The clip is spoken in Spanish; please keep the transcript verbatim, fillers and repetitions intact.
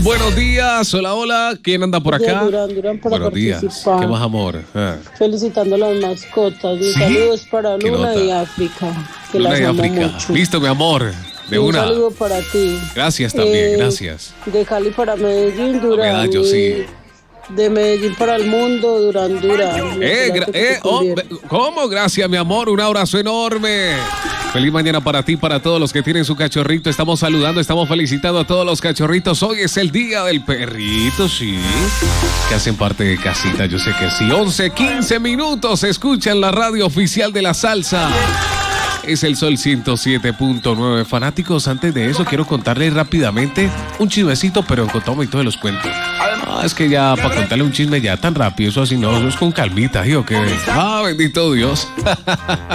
Buenos días, hola, hola. ¿Quién anda por acá? Durán, Durán para Buenos días. participar. ¿Qué más, amor? Ah. Felicitando a las mascotas. Mis ¿Sí? saludos para ¿Qué Luna nota? y África, que Luna las y amo África. mucho. Listo, mi amor. De Un una. saludo para ti. Gracias también, Eh, gracias. De Cali para Medellín, Durán. Medallo, sí. Y de Medellín para el mundo, Durán, Durán. Eh, gra- eh, oh, be- ¿Cómo? Gracias, mi amor. Un abrazo enorme. Feliz mañana para ti, para todos los que tienen su cachorrito. Estamos saludando, estamos felicitando a todos los cachorritos. Hoy es el día del perrito, sí. Que hacen parte de casita, yo sé que sí. once, quince minutos. Escuchan la radio oficial de la salsa. Es el Sol ciento siete punto nueve. Fanáticos, antes de eso quiero contarles rápidamente un chismecito, pero con todo y todo los cuento. Ah, es que ya para contarle un chisme ya tan rápido, eso así no, eso es con calmita, ¿sí o qué? Ah, bendito Dios.